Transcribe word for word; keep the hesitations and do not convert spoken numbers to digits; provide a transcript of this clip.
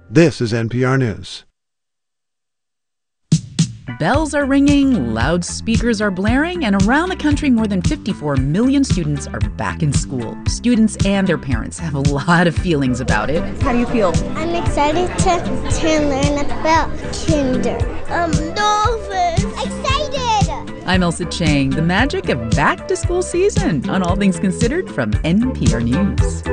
This is N P R News. Bells are ringing, loudspeakers are blaring, and around the country, more than fifty-four million students are back in school. Students and their parents have a lot of feelings about it. How do you feel? I'm excited to, to learn about kinder. I'm nervous. Excited! I'm Elsa Chang. The magic of back-to-school season on All Things Considered from N P R News.